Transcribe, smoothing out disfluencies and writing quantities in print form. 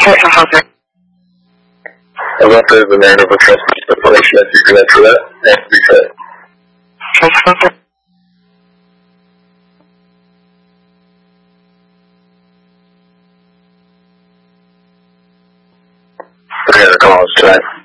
I left the man over trust information that you can enter that and be fair. Any other calls tonight?